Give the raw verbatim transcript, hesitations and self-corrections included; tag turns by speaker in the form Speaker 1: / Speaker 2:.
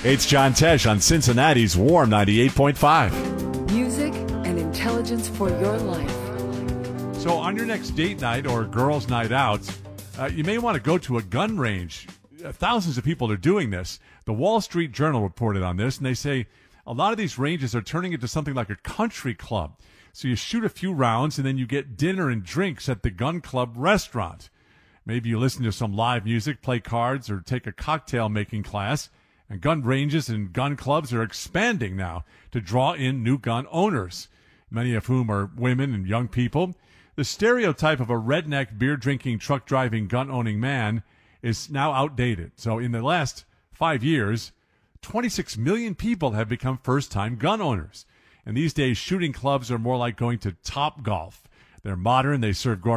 Speaker 1: It's John Tesh on Cincinnati's Warm ninety-eight point five.
Speaker 2: Music and intelligence for your life.
Speaker 3: So on your next date night or girls' night out, uh, you may want to go to a gun range. Uh, thousands of people are doing this. The Wall Street Journal reported on this, and they say a lot of these ranges are turning into something like a country club. So you shoot a few rounds, and then you get dinner and drinks at the gun club restaurant. Maybe you listen to some live music, play cards, or take a cocktail-making class. And gun ranges and gun clubs are expanding now to draw in new gun owners, many of whom are women and young people. The stereotype of a redneck, beer-drinking, truck-driving, gun-owning man is now outdated. So in the last five years, twenty-six million people have become first-time gun owners. And these days, shooting clubs are more like going to Top Golf. They're modern, they serve gourmet